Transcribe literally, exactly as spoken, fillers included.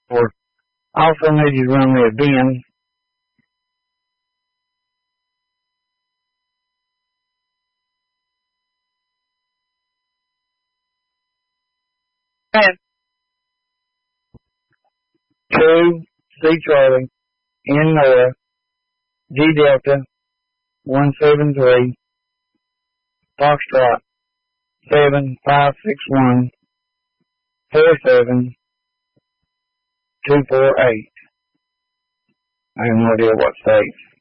Or also need you to run me a B I N. And two C Charlie N Nora G Delta one seven three Foxtrot seven five six one four seven two four eight. I have no idea what state.